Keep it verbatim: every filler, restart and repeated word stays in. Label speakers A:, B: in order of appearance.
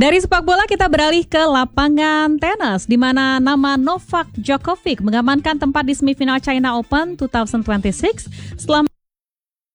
A: Dari sepak bola kita beralih ke lapangan tenis, di mana nama Novak Djokovic mengamankan tempat di semifinal China Open dua ribu dua puluh enam setelah